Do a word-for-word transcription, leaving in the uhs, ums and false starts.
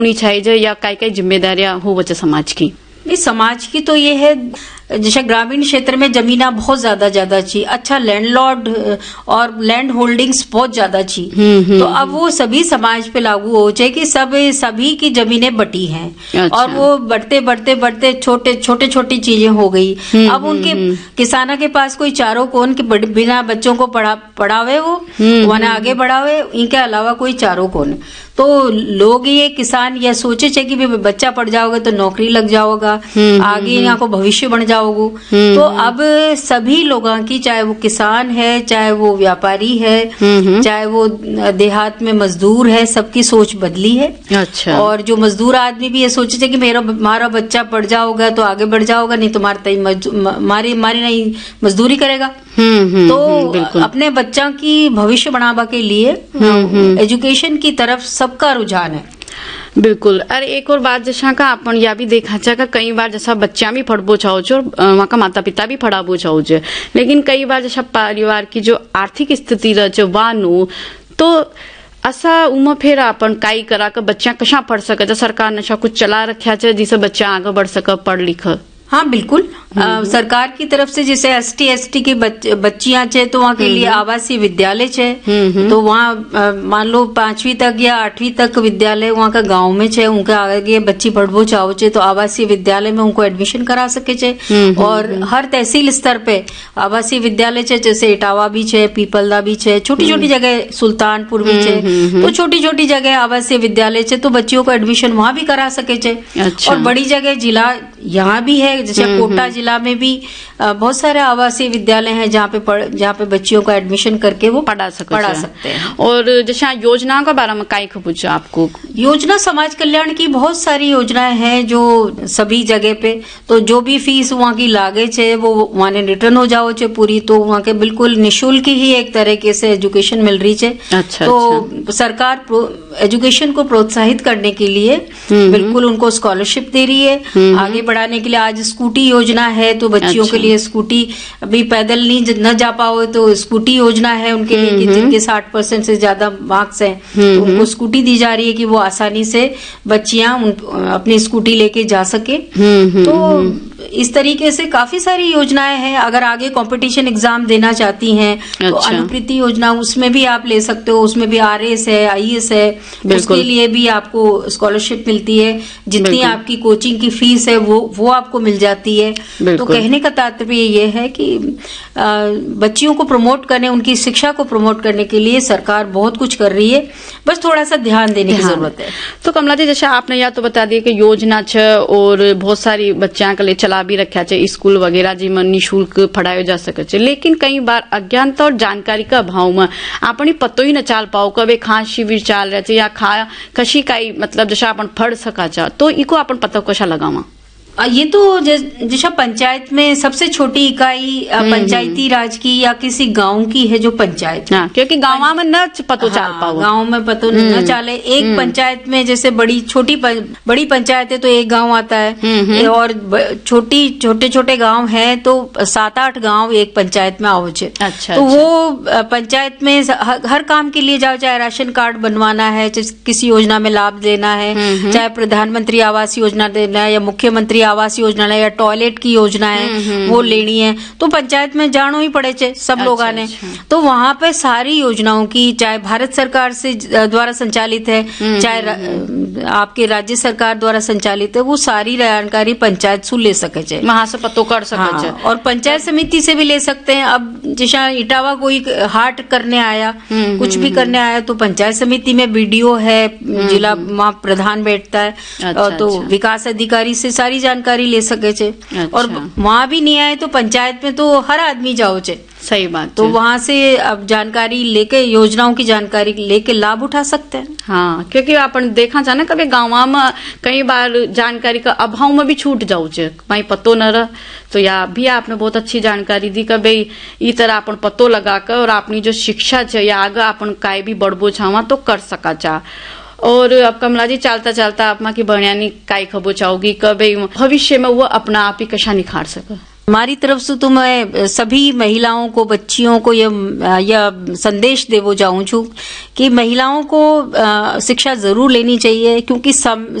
चाहिए या काय काय जिम्मेदारियां हो बच्चे समाज की? इस समाज की तो ये है, जैसे ग्रामीण क्षेत्र में जमीना बहुत ज्यादा ज्यादा चाहिए, अच्छा लैंडलॉर्ड और लैंड होल्डिंग्स बहुत ज्यादा चाहिए। तो अब वो सभी समाज पे लागू हो जाए कि सब सभी की जमीनें बटी हैं। अच्छा। और वो बढ़ते बढ़ते बढ़ते छोटे छोटे छोटी चीजें हो गई। अब उनके किसानों के पास कोई चारों कौन के बिना बच्चों को पढ़ा पढ़ावे वो वरना आगे बढ़ावे, इनके अलावा कोई चारों कौन। तो लोग ये किसान यह सोचे चे कि बच्चा पढ़ जाओगे तो नौकरी लग जाओगा, आगे यहाँ को भविष्य बन जाओगे। तो अब सभी लोगों की, चाहे वो किसान है, चाहे वो व्यापारी है, चाहे वो देहात में मजदूर है, सबकी सोच बदली है। अच्छा। और जो मजदूर आदमी भी ये सोचे थे कि मेरा हमारा बच्चा पढ़ जाओगा तो आगे बढ़ जाओगा, नहीं तो मारी मारी नहीं मजदूरी करेगा। तो अपने बच्चा की भविष्य बनावा के लिए एजुकेशन की तरफ सबका रुझान है। बिल्कुल। अरे एक और बात जैसा का आपण या भी देखा का कई बार जैसा बच्चा भी पढ़बो चाहो छो और वहाँ का माता पिता भी पढ़ाबो चाहो छे, लेकिन कई बार जैसा परिवार की जो आर्थिक स्थिति रहे वानो तो असा उमा फिर अपन काई करा कर बच्चा कशा पढ़ सके? सरकार ने कुछ चला रखा है जिससे बच्चा आगे बढ़ सके, पढ़ लिख? हाँ बिल्कुल। आ, सरकार की तरफ से जैसे एस टी एस टी की बच, बच्चियां छे तो वहाँ के लिए आवासीय विद्यालय छे। तो वहाँ मान लो पांचवी तक या आठवीं तक विद्यालय वहाँ का गांव में छे, उनका आगे बच्ची पढ़बो चाहो छे तो आवासीय विद्यालय में उनको एडमिशन करा सके छे। और हर तहसील स्तर पे आवासीय विद्यालय छे, जैसे इटावा भी छे, पीपलदा भी छे, छोटी छोटी जगह सुल्तानपुर भी छे। तो छोटी छोटी जगह आवासीय विद्यालय छे तो बच्चियों को एडमिशन वहाँ भी करा सके छे। और बड़ी जगह जिला यहाँ भी है, जैसे कोटा जिला में भी बहुत सारे आवासीय विद्यालय हैं जहाँ पे जहाँ पे बच्चियों का एडमिशन करके वो पढ़ा सकते पढ़ा सकते हैं। और जैसे योजनाओं के बारे में काय पूछा आपको? योजना समाज कल्याण की बहुत सारी योजनाएं हैं जो सभी जगह पे, तो जो भी फीस वहाँ की लागे छे वो वहाँ ने रिटर्न हो जाओ छे पूरी, तो वहाँ के बिल्कुल निःशुल्क ही एक तरीके से एजुकेशन मिल रही है। अच्छा, तो अच्छा। सरकार एजुकेशन को प्रोत्साहित करने के लिए बिल्कुल उनको स्कॉलरशिप दे रही है आगे बढ़ाने के लिए। आज स्कूटी योजना है तो बच्चियों अच्छा। के लिए स्कूटी, अभी पैदल नहीं न जा पाओ तो स्कूटी योजना है उनके लिए कि जिनके साठ परसेंट से ज्यादा मार्क्स हैं तो उनको स्कूटी दी जा रही है कि वो आसानी से बच्चियां अपनी स्कूटी लेके जा सके। तो इस तरीके से काफी सारी योजनाएं हैं। अगर आगे कंपटीशन एग्जाम देना चाहती हैं तो अच्छा। अनुप्रीति योजना उसमें भी आप ले सकते हो, उसमें भी आर एस है, आई एस है, उसके लिए भी आपको स्कॉलरशिप मिलती है। जितनी आपकी कोचिंग की फीस है वो वो आपको मिल जाती है। तो कहने का तात्पर्य ये है कि आ, बच्चियों को प्रमोट करने, उनकी शिक्षा को प्रमोट करने के लिए सरकार बहुत कुछ कर रही है, बस थोड़ा सा ध्यान देने की जरूरत है। तो कमला जी जैसे आपने या तो बता दिया कि योजना छ और बहुत सारी बच्चा के लिए चला भी रखा है स्कूल वगैरह जिसमें निःशुल्क पढ़ाया जा सके, लेकिन कई बार अज्ञानता और जानकारी का अभाव में आपने पतो ही न चाल पाओ कभी खास शिविर चाल रहे या खा कशी काई मतलब जैसा अपन पढ़ सका चा, तो इको अपन पतो कशा लगावा? ये तो जैसा पंचायत में सबसे छोटी इकाई पंचायती राज की या किसी गांव की है जो पंचायत, हाँ, क्योंकि गांव में न पतो हाँ, चाल पाओ, गांव में पतो न चाले। एक पंचायत में जैसे बड़ी छोटी बड़ी पंचायत है तो एक गांव आता है, और छोटी छोटे छोटे गांव है तो सात आठ गांव एक पंचायत में आओ छे। अच्छा, तो अच्छा। वो पंचायत में हर काम के लिए जाओ, चाहे राशन कार्ड बनवाना है, किसी योजना में लाभ लेना है, चाहे प्रधानमंत्री आवास योजना देना है या मुख्यमंत्री आवास योजना है या टॉयलेट की योजना है वो लेनी है, तो पंचायत में जानो ही पड़े छे सब अच्छा, लोगों ने। अच्छा। तो वहाँ पे सारी योजनाओं की, चाहे भारत सरकार से द्वारा संचालित है चाहे आपके राज्य सरकार द्वारा संचालित है, वो सारी जानकारी पंचायत से ले सके छे, वहां से पतो कर सके हाँ, छे। और पंचायत समिति से भी ले सकते हैं। अब जैसा इटावा कोई हाट करने आया, कुछ भी करने आया तो पंचायत समिति में बीडीओ है, जिला वहाँ प्रधान बैठता है, अच्छा, तो अच्छा। विकास अधिकारी से सारी जानकारी ले सके छे। अच्छा। और वहाँ भी नहीं आए तो पंचायत में तो हर आदमी जाओ छे। सही बात। तो वहाँ से अब जानकारी लेके, योजनाओं की जानकारी लेके लाभ उठा सकते हैं। हाँ, क्योंकि अपन देखा जाना कभी गाँव में कई बार जानकारी का अभाव में भी छूट जाओ छे, भाई पतो न रह, तो या भी आपने बहुत अच्छी जानकारी दी कि भाई इस तरह अपन पतो लगाकर और अपनी जो शिक्षा है या आगे अपन काय भी बढ़बो चाहवा तो कर सका चा। और अब कमला जी चालता चालता आप की बहनियानी काय खबो चाहोगी कि भाई भविष्य में वो अपना आप ही कशा निखार सके? हमारी तरफ से तो मैं सभी महिलाओं को, बच्चियों को यह यह संदेश देवो जाऊं छू कि महिलाओं को शिक्षा जरूर लेनी चाहिए, क्योंकि सम,